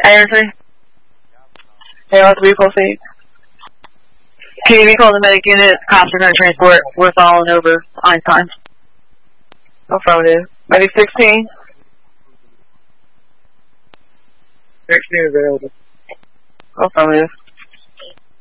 Iron 3. Hey, what's the vehicle seat? Can you call the medic unit? Cops are going to transport. We're following over Einstein. Affirmative. Medic 16. 16 available. Affirmative.